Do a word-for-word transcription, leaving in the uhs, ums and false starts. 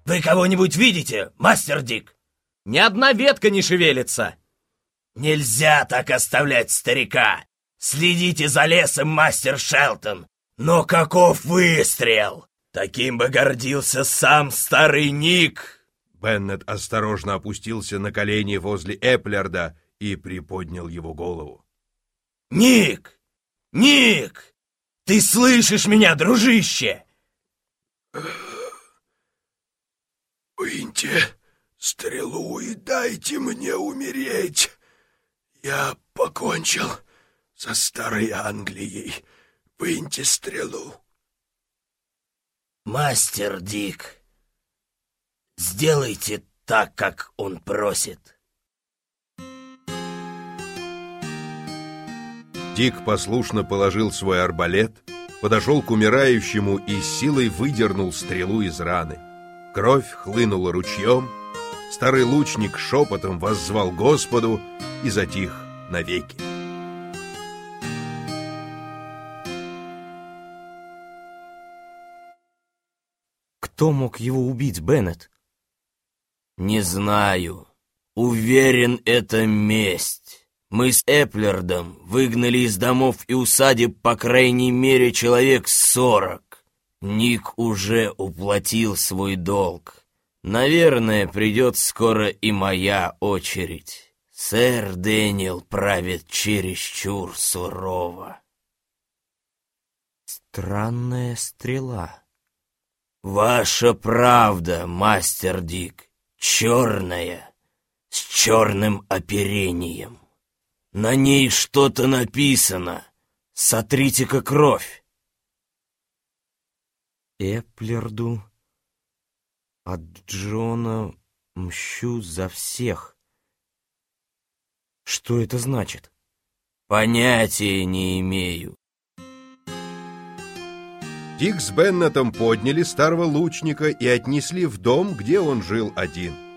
Вы кого-нибудь видите, мастер Дик? Ни одна ветка не шевелится. Нельзя так оставлять старика. Следите за лесом, мастер Шелтон. Но каков выстрел! Таким бы гордился сам старый Ник. Беннет осторожно опустился на колени возле Эплерда и приподнял его голову. Ник! Ник! Ты слышишь меня, дружище? Выньте стрелу и дайте мне умереть. Я покончил со старой Англией. Выньте стрелу. Мастер Дик, сделайте так, как он просит. Дик послушно положил свой арбалет, подошел к умирающему и силой выдернул стрелу из раны. Кровь хлынула ручьем, старый лучник шепотом воззвал Господу и затих навеки. Кто мог его убить, Беннет? Не знаю. Уверен, это месть. Мы с Эплердом выгнали из домов и усадеб по крайней мере человек сорок. Ник уже уплатил свой долг. Наверное, придет скоро и моя очередь. Сэр Дэниел правит чересчур сурово. Странная стрела. Ваша правда, мастер Дик, черная, с черным оперением. На ней что-то написано. Сотрите-ка кровь. Эплерду от Джона мщу за всех. Что это значит? Понятия не имею. Дик с Беннетом подняли старого лучника и отнесли в дом, где он жил один.